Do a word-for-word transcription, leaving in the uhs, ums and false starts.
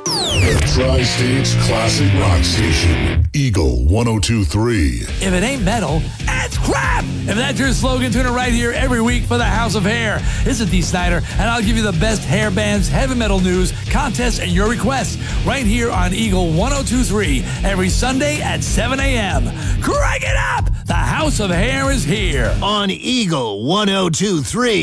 The Tri-State's classic rock station, Eagle one oh two point three. If it ain't metal, it's crap! If that's your slogan, tune it right here every week for the House of Hair. This is Dee Snider, and I'll give you the best hair bands, heavy metal news, contests, and your requests right here on Eagle one oh two point three every Sunday at seven a.m. Crank it up! The House of Hair is here. On Eagle one oh two point three.